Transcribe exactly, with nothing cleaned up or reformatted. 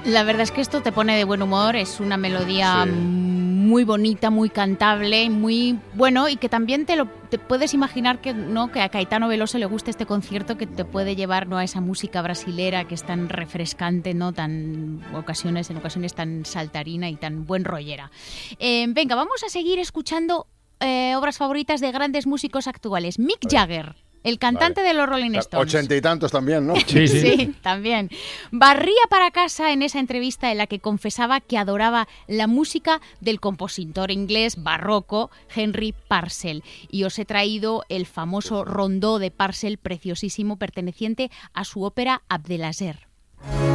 La verdad es que esto te pone de buen humor, es una melodía Sí. muy bonita, muy cantable, muy bueno, y que también te lo te puedes imaginar que no que a Caetano Veloso le guste este concierto, que te puede llevar, ¿no?, a esa música brasilera que es tan refrescante, no tan ocasiones en ocasiones tan saltarina y tan buen rollera. Eh, venga, vamos a seguir escuchando eh, obras favoritas de grandes músicos actuales. Mick Jagger. El cantante Vale. de los Rolling Stones. Ochenta y tantos también, ¿no? Sí, sí. Sí, también. Barría para casa en esa entrevista en la que confesaba que adoraba la música del compositor inglés barroco Henry Purcell. Y os he traído el famoso rondó de Purcell, preciosísimo, perteneciente a su ópera Abdelaziz.